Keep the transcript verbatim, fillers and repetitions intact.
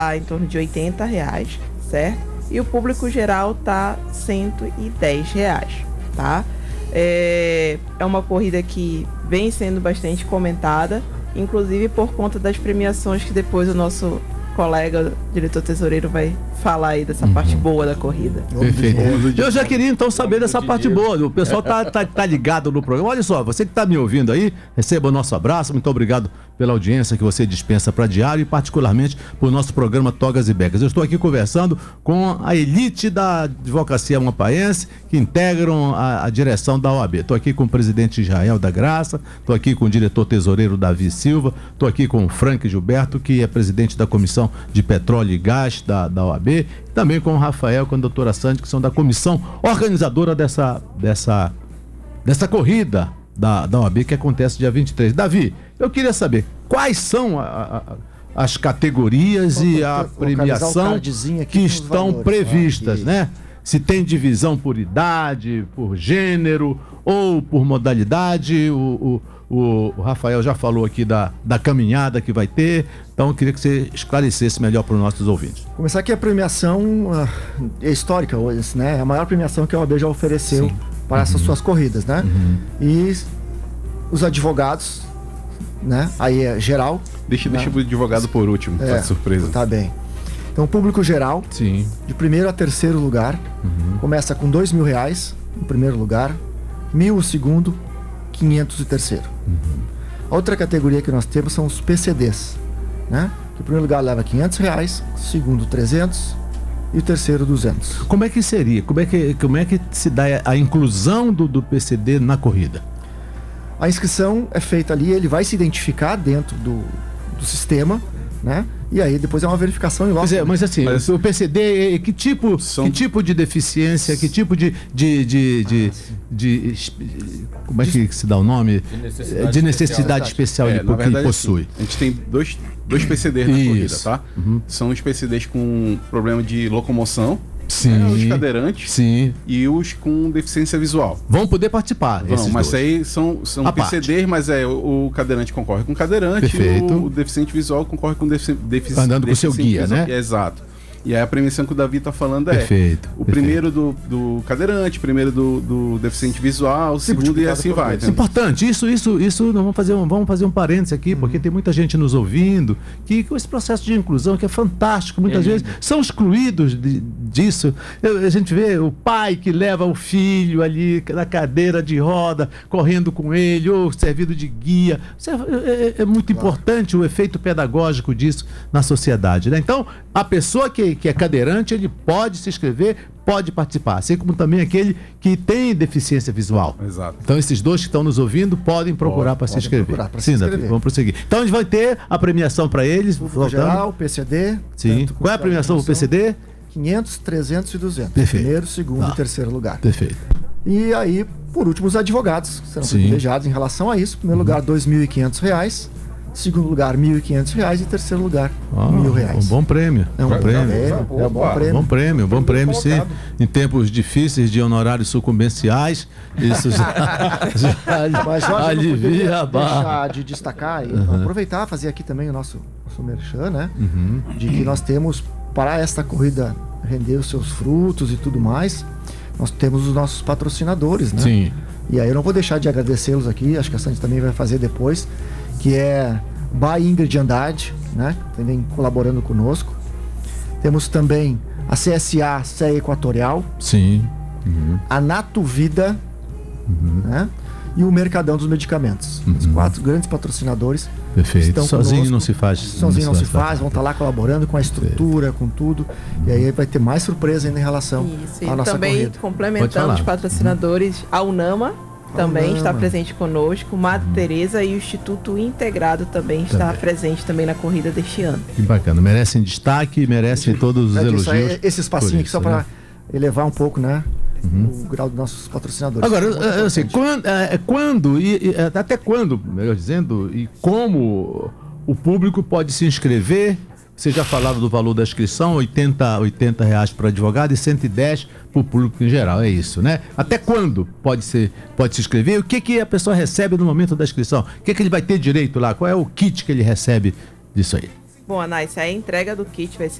em torno de oitenta reais, certo? E o público geral tá cento e dez reais, tá? É, é uma corrida que vem sendo bastante comentada, inclusive por conta das premiações que depois o nosso colega, diretor tesoureiro, vai falar aí dessa uhum. parte boa da corrida. Perfeito. Eu já queria então saber dessa parte boa. O pessoal tá, tá, tá ligado no programa. Olha só, você que tá me ouvindo aí, receba o nosso abraço. Muito obrigado pela audiência que você dispensa para Diário e particularmente por nosso programa Togas e Becas. Eu estou aqui conversando com a elite da advocacia amapaense que integram a, a direção da O A B. Estou aqui com o presidente Israel da Graça, estou aqui com o diretor tesoureiro Davi Silva, estou aqui com o Frank Gilberto, que é presidente da Comissão de Petróleo e Gás da, da O A B, e também com o Rafael, com a doutora Sandy, que são da comissão organizadora dessa, dessa, dessa corrida da, da O A B que acontece dia vinte e três. Davi, eu queria saber quais são a, a, as categorias vou e a premiação que estão valores, previstas, ah, né? Se tem divisão por idade, por gênero ou por modalidade. O, o, o Rafael já falou aqui da, da caminhada que vai ter, então eu queria que você esclarecesse melhor para os nossos ouvintes. Começar aqui a premiação uh, é histórica, né? É a maior premiação que a O A B já ofereceu Sim. para uhum. essas suas corridas, né? Uhum. E os advogados, né? Aí é geral. Deixa, né? deixa o advogado por último, é, tá surpresa. Tá bem. Então, público geral, Sim. de primeiro a terceiro lugar, uhum. começa com dois mil reais no primeiro lugar, mil o segundo, quinhentos o terceiro. Uhum. A outra categoria que nós temos são os P C Ds, né? Que o primeiro lugar leva quinhentos reais, o segundo trezentos e o terceiro duzentos. Como é que seria? Como é que, como é que se dá a inclusão do, do P C D na corrida? A inscrição é feita ali, ele vai se identificar dentro do, do sistema, né? E aí depois é uma verificação em loco. Mas, é, mas assim, mas... o P C D, que tipo, São... que tipo de deficiência, que tipo de... de, de, de, ah, de, de como é que se dá o nome? De necessidade, de necessidade especial, especial é, ele verdade, possui. Assim, a gente tem dois, dois P C Ds na corrida, tá? Uhum. São os P C Ds com problema de locomoção, Sim, né, os cadeirantes sim. e os com deficiência visual. Vão poder participar. Vão, mas dois. aí são, são P C Ds, parte. mas é o, o cadeirante concorre com cadeirante. Perfeito. E o, o deficiente visual concorre com defici, defici, andando com o seu guia, visual, né? É, exato. E aí a premiação que o Davi tá falando é perfeito, o perfeito. primeiro do, do cadeirante, o primeiro do, do deficiente visual, o segundo e assim vai. Né? Importante, isso, isso, isso, nós vamos fazer um, vamos fazer um parênteses aqui, uhum. porque tem muita gente nos ouvindo, que com esse processo de inclusão, que é fantástico, muitas é vezes são excluídos de, disso. Eu, a gente vê o pai que leva o filho ali na cadeira de roda, correndo com ele, ou servido de guia. Isso é, é, é muito claro. importante o efeito pedagógico disso na sociedade, né? Então, a pessoa que que é cadeirante, ele pode se inscrever, pode participar, assim como também aquele que tem deficiência visual. Exato. Então esses dois que estão nos ouvindo podem procurar para se inscrever. Sim, Davi, vamos prosseguir. Então a gente vai ter a premiação para eles. O geral, P C D. Sim. Qual é a premiação do P C D? quinhentos, trezentos e duzentos. Perfeito. Primeiro, segundo ah. e terceiro lugar. Perfeito. E aí, por último, os advogados serão privilegiados em relação a isso. Primeiro lugar, dois mil e quinhentos reais. Segundo lugar, mil e quinhentos reais. E terceiro lugar, ah, mil reais. Um bom prêmio. É um bom prêmio. É, é um bom prêmio. Bom prêmio, bom prêmio, sim. Em tempos difíceis de honorários sucumbenciais, isso já, já Mas, Jorge, alivia a barra. Deixar de destacar e uhum. aproveitar, fazer aqui também o nosso, nosso merchan, né? Uhum. De que nós temos, para esta corrida render os seus frutos e tudo mais, nós temos os nossos patrocinadores, né? Sim. E aí eu não vou deixar de agradecê-los aqui, acho que a Sandy também vai fazer depois, que é By Ingrid Andrade, né? Também colaborando conosco. Temos também a C S A C E Equatorial. Sim. Uhum. A Nato Vida, uhum. né? E o Mercadão dos Medicamentos. Uhum. Os quatro grandes patrocinadores. Perfeito. Sozinho conosco. não se faz. Sozinho não, não se faz, faz. Vão estar lá colaborando com a estrutura, Perfeito. com tudo. Uhum. E aí vai ter mais surpresa ainda em relação Isso, à nossa também corrida. Complementando os patrocinadores, uhum. a UNAMA também Não, está presente conosco, Madre uhum. Teresa e o Instituto Integrado também está também. presente também na corrida deste ano. Que bacana, merecem destaque, merecem todos os é, elogios. Aí, esse espacinho aqui só para né? elevar um pouco, né? Uhum. O grau dos nossos patrocinadores. Agora, eu sei, quando, é, quando e, e até quando, melhor dizendo, e como o público pode se inscrever? Você já falava do valor da inscrição, oitenta, oitenta reais para advogado e cento e dez para o público em geral, é isso, né? Até quando pode, ser, pode se inscrever? O que, que a pessoa recebe no momento da inscrição? O que, que ele vai ter direito lá? Qual é o kit que ele recebe disso aí? Bom, Anais, a entrega do kit vai ser